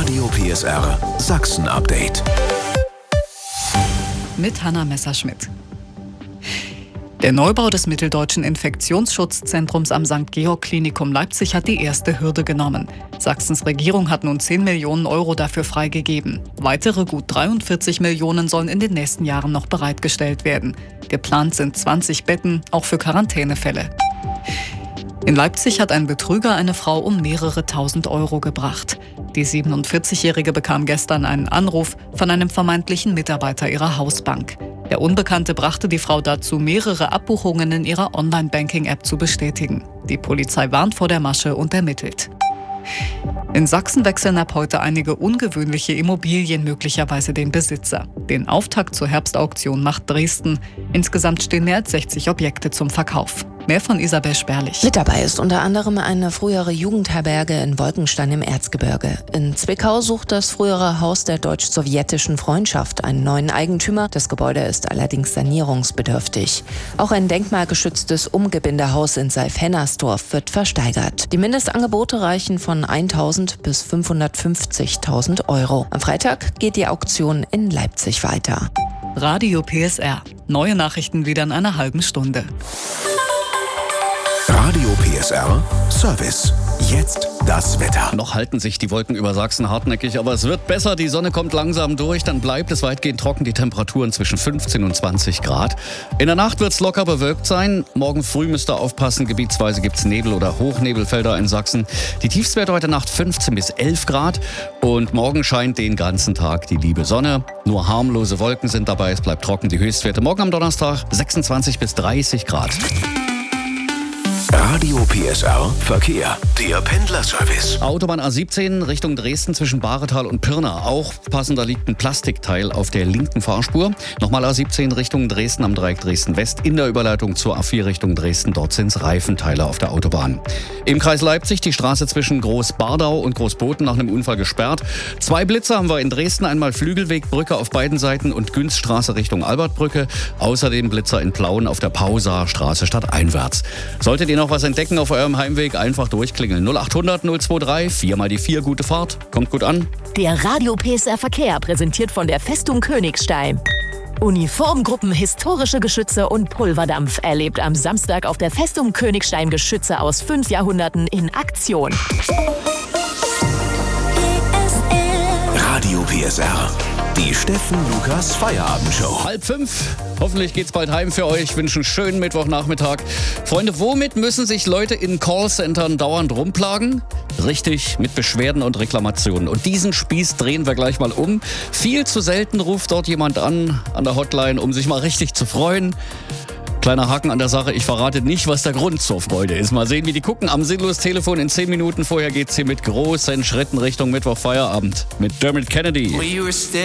Radio PSR Sachsen-Update. Mit Hanna Messerschmidt. Der Neubau des Mitteldeutschen Infektionsschutzzentrums am St. Georg Klinikum Leipzig hat die erste Hürde genommen. Sachsens Regierung hat nun 10 Millionen Euro dafür freigegeben. Weitere gut 43 Millionen sollen in den nächsten Jahren noch bereitgestellt werden. Geplant sind 20 Betten, auch für Quarantänefälle. In Leipzig hat ein Betrüger eine Frau um mehrere tausend Euro gebracht. Die 47-Jährige bekam gestern einen Anruf von einem vermeintlichen Mitarbeiter ihrer Hausbank. Der Unbekannte brachte die Frau dazu, mehrere Abbuchungen in ihrer Online-Banking-App zu bestätigen. Die Polizei warnt vor der Masche und ermittelt. In Sachsen wechseln ab heute einige ungewöhnliche Immobilien möglicherweise den Besitzer. Den Auftakt zur Herbstauktion macht Dresden. Insgesamt stehen mehr als 60 Objekte zum Verkauf. Mehr von Isabel Sperlich. Mit dabei ist unter anderem eine frühere Jugendherberge in Wolkenstein im Erzgebirge. In Zwickau sucht das frühere Haus der deutsch-sowjetischen Freundschaft einen neuen Eigentümer. Das Gebäude ist allerdings sanierungsbedürftig. Auch ein denkmalgeschütztes Umgebindehaus in Seif-Hennersdorf wird versteigert. Die Mindestangebote reichen von 1.000 bis 550.000 Euro. Am Freitag geht die Auktion in Leipzig weiter. Radio PSR. Neue Nachrichten wieder in einer halben Stunde. Radio PSR Service. Jetzt das Wetter. Noch halten sich die Wolken über Sachsen hartnäckig, aber es wird besser. Die Sonne kommt langsam durch, dann bleibt es weitgehend trocken. Die Temperaturen zwischen 15 und 20 Grad. In der Nacht wird es locker bewölkt sein. Morgen früh müsst ihr aufpassen. Gebietsweise gibt es Nebel- oder Hochnebelfelder in Sachsen. Die Tiefstwerte heute Nacht 15 bis 11 Grad. Und morgen scheint den ganzen Tag die liebe Sonne. Nur harmlose Wolken sind dabei. Es bleibt trocken. Die Höchstwerte morgen am Donnerstag 26 bis 30 Grad. Radio PSR Verkehr. Der Pendlerservice. Autobahn A17 Richtung Dresden zwischen Bahretal und Pirna. Aufpassen, da liegt ein Plastikteil auf der linken Fahrspur. Nochmal A17 Richtung Dresden am Dreieck Dresden-West in der Überleitung zur A4 Richtung Dresden. Dort sind es Reifenteile auf der Autobahn. Im Kreis Leipzig die Straße zwischen Großbardau und Großboten nach einem Unfall gesperrt. 2 Blitzer haben wir in Dresden. Einmal Flügelwegbrücke auf beiden Seiten und Günzstraße Richtung Albertbrücke. Außerdem Blitzer in Plauen auf der Pausaarstraße stadteinwärts. Solltet ihr noch was entdecken auf eurem Heimweg, einfach durchklingeln. 0800 023, 4 mal die 4, gute Fahrt. Kommt gut an. Der Radio PSR Verkehr präsentiert von der Festung Königstein. Uniformgruppen, historische Geschütze und Pulverdampf erlebt am Samstag auf der Festung Königstein Geschütze aus 5 Jahrhunderten in Aktion. Radio PSR. Die Steffen Lukas Feierabendshow. 4:30. Hoffentlich geht's bald heim für euch. Ich wünsche einen schönen Mittwochnachmittag. Freunde, womit müssen sich Leute in Callcentern dauernd rumplagen? Richtig, mit Beschwerden und Reklamationen. Und diesen Spieß drehen wir gleich mal um. Viel zu selten ruft dort jemand an der Hotline, um sich mal richtig zu freuen. Kleiner Haken an der Sache, ich verrate nicht, was der Grund zur Freude ist. Mal sehen, wie die gucken am Sinnlos-Telefon in 10 Minuten. Vorher geht's hier mit großen Schritten Richtung Mittwoch Feierabend mit Dermot Kennedy.